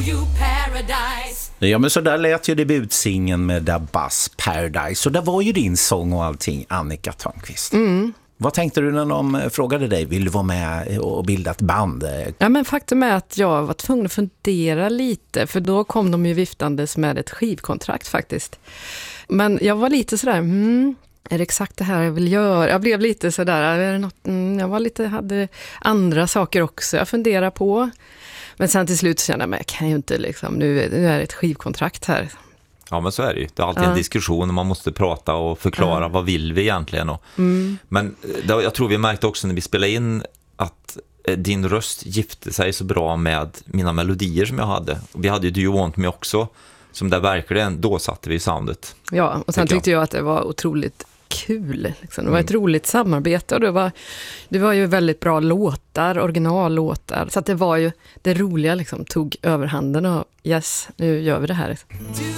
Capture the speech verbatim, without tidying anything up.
you paradise. Ja, men så där lät ju debutsingen med Da Bass Paradise. Och där var ju din sång och allting, Annika Törnqvist. Mm. Vad tänkte du när de frågade dig? Vill du vara med och bilda ett band? Ja, men faktum är att jag var tvungen att fundera lite. För då kom de ju viftandes med ett skivkontrakt faktiskt. Men jag var lite sådär, hmm, är det exakt det här jag vill göra? Jag blev lite sådär, är det något, mm, jag var lite, hade andra saker också jag funderade på. Men sen till slut kände jag mig, jag kan ju inte liksom, nu, nu är det ett skivkontrakt här. Ja, men så är det ju. Det är alltid ja. en diskussion och man måste prata och förklara ja. vad vill vi egentligen. Och, mm. Men det, jag tror vi märkte också när vi spelade in att din röst gifte sig så bra med mina melodier som jag hade. Vi hade ju Do You Want Me också, som där verkligen, då satte vi soundet. Ja, och sen tyckte jag. jag att det var otroligt kul. Liksom. Det var ett mm. roligt samarbete och det var, det var ju väldigt bra låtar, originallåtar. Så att det var ju det roliga liksom, tog överhanden och yes, nu gör vi det här. Do